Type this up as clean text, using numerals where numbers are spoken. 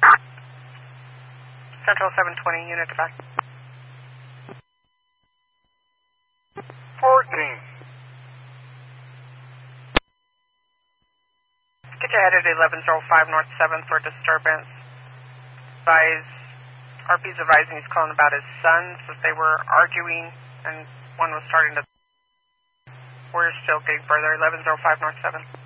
Central 720, unit to back. 14. Get you headed 1105 North 7th for disturbance. RP's advising he's calling about his sons as they were arguing and one was starting to... We're still getting further, 1105 North 7th.